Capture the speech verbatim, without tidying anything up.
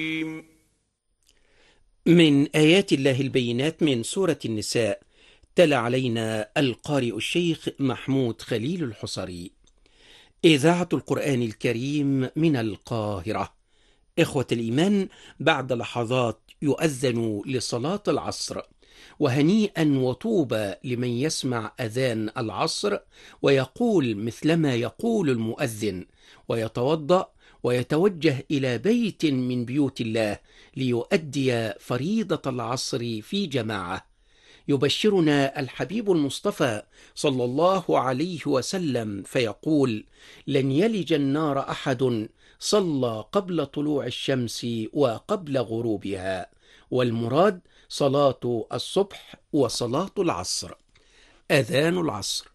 من آيات الله البينات من سورة النساء. تلا علينا القارئ الشيخ محمود خليل الحصري. إذاعة القرآن الكريم من القاهرة. إخوة الإيمان، بعد لحظات يؤذن لصلاة العصر، وهنيئا وطوبى لمن يسمع أذان العصر ويقول مثلما يقول المؤذن، ويتوضأ ويتوجه إلى بيت من بيوت الله ليؤدي فريضة العصر في جماعة. يبشرنا الحبيب المصطفى صلى الله عليه وسلم فيقول: لن يلج النار أحد صلى قبل طلوع الشمس وقبل غروبها، والمراد صلاة الصبح وصلاة العصر. أذان العصر